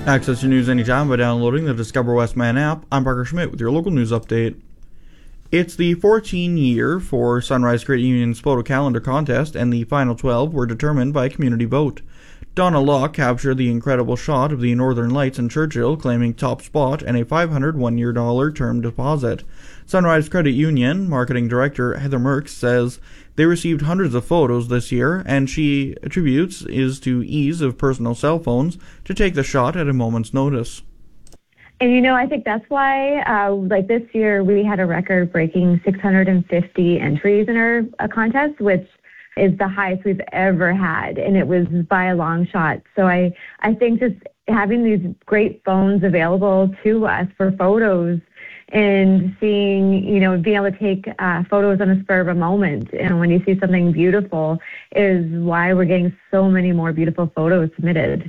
Access your news anytime by downloading the Discover Westman app. I'm Parker Schmidt with your local news update. It's the 14th year for Sunrise Credit Union's photo calendar contest, and the final 12 were determined by community vote. Donna Locke captured the incredible shot of the Northern Lights in Churchill, claiming top spot and a $500 one-year term deposit. Sunrise Credit Union Marketing Director Heather Merckx says they received hundreds of photos this year, and she attributes is to ease of personal cell phones to take the shot at a moment's notice. And, I think that's why, this year, we had a record-breaking 650 entries in our contest, which is the highest we've ever had, and it was by a long shot. So I think just having these great phones available to us for photos and seeing, being able to take photos on the spur of a moment, and when you see something beautiful, is why we're getting so many more beautiful photos submitted.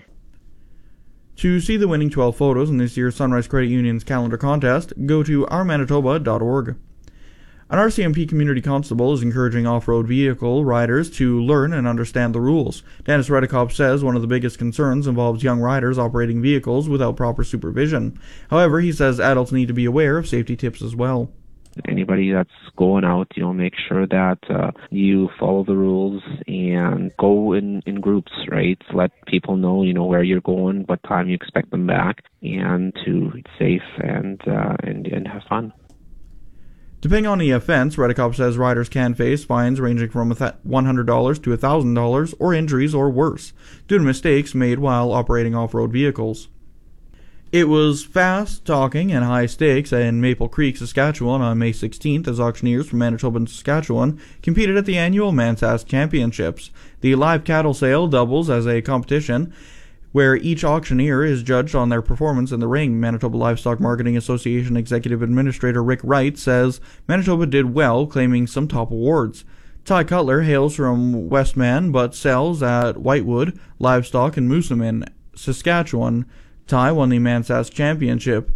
To see the winning 12 photos in this year's Sunrise Credit Union's calendar contest, go to ourmanitoba.org. An RCMP community constable is encouraging off-road vehicle riders to learn and understand the rules. Dennis Redekop says one of the biggest concerns involves young riders operating vehicles without proper supervision. However, he says adults need to be aware of safety tips as well. Anybody that's going out, make sure that you follow the rules and go in groups, right? Let people know, where you're going, what time you expect them back, and to be safe and have fun. Depending on the offense, Redekop says riders can face fines ranging from $100 to $1,000 or injuries or worse due to mistakes made while operating off-road vehicles. It was fast talking and high stakes in Maple Creek, Saskatchewan on May 16th as auctioneers from Manitoba and Saskatchewan competed at the annual Mansask Championships. The live cattle sale doubles as a competition where each auctioneer is judged on their performance in the ring. Manitoba Livestock Marketing Association Executive Administrator Rick Wright says Manitoba did well, claiming some top awards. Ty Cutler hails from Westman but sells at Whitewood, Livestock, and Moosomin, Saskatchewan. Ty won the Mansask Championship.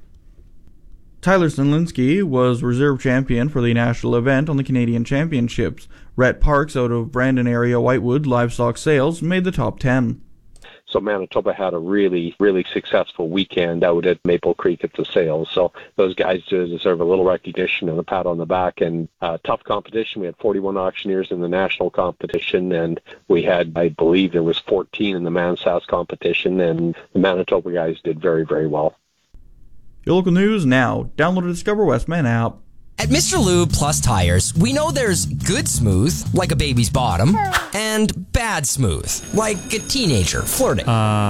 Tyler Sinlinski was reserve champion for the national event on the Canadian Championships. Rhett Parks out of Brandon area Whitewood Livestock Sales made the top 10. So Manitoba had a really, really successful weekend out at Maple Creek at the sales. So those guys deserve a little recognition and a pat on the back. And tough competition. We had 41 auctioneers in the national competition, and we had, I believe, there was 14 in the Mansask competition, and the Manitoba guys did very, very well. Your local news now. Download the Discover Westman app. At Mr. Lube Plus Tires, we know there's good smooth, like a baby's bottom, and bad smooth, like a teenager flirting.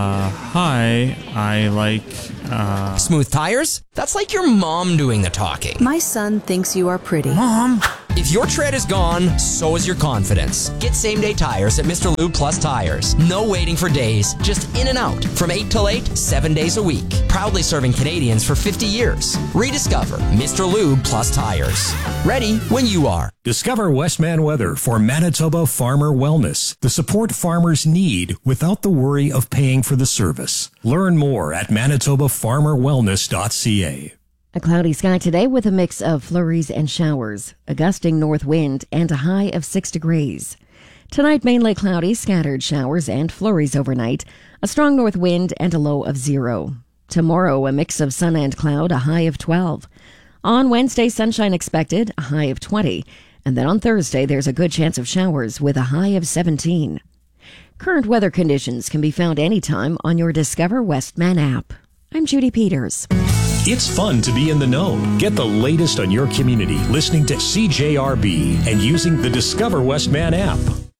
Hi, I like, Smooth tires? That's like your mom doing the talking. My son thinks you are pretty. Mom! If your tread is gone, so is your confidence. Get same-day tires at Mr. Lube Plus Tires. No waiting for days, just in and out. From 8 till 8, 7 days a week. Proudly serving Canadians for 50 years. Rediscover Mr. Lube Plus Tires. Ready when you are. Discover Westman weather for Manitoba Farmer Wellness. The support farmers need without the worry of paying for the service. Learn more at manitobafarmerwellness.ca. A cloudy sky today with a mix of flurries and showers, a gusting north wind, and a high of 6 degrees. Tonight, mainly cloudy, scattered showers and flurries overnight, a strong north wind, and a low of 0. Tomorrow, a mix of sun and cloud, a high of 12. On Wednesday, sunshine expected, a high of 20. And then on Thursday, there's a good chance of showers with a high of 17. Current weather conditions can be found anytime on your Discover Westman app. I'm Judy Peters. It's fun to be in the know. Get the latest on your community listening to CJRB and using the Discover Westman app.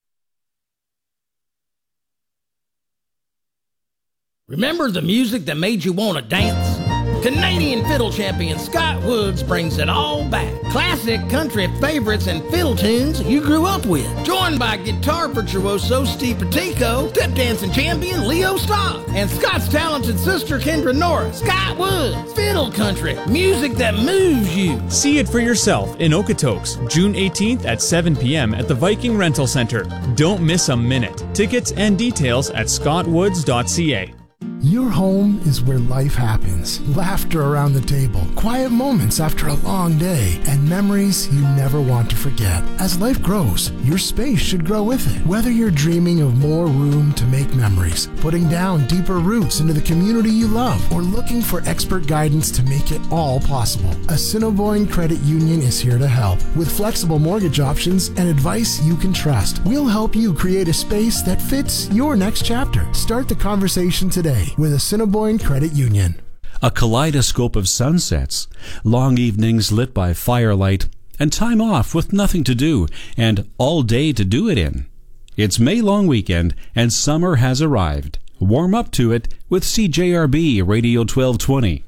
Remember the music that made you want to dance? Canadian fiddle champion Scott Woods brings it all back. Classic country favorites and fiddle tunes you grew up with. Joined by guitar virtuoso Steve Petico, tip dancing champion Leo Stock, and Scott's talented sister Kendra Norris. Scott Woods, fiddle country, music that moves you. See it for yourself in Okotoks, June 18th at 7 p.m. at the Viking Rental Center. Don't miss a minute. Tickets and details at scottwoods.ca. Your home is where life happens. Laughter around the table, quiet moments after a long day, and memories you never want to forget. As life grows, your space should grow with it. Whether you're dreaming of more room to make memories, putting down deeper roots into the community you love, or looking for expert guidance to make it all possible, Assiniboine Credit Union is here to help. With flexible mortgage options and advice you can trust, we'll help you create a space that fits your next chapter. Start the conversation today with Assiniboine Credit Union. A kaleidoscope of sunsets, long evenings lit by firelight, and time off with nothing to do, and all day to do it in. It's May long weekend, and summer has arrived. Warm up to it with CJRB Radio 1220.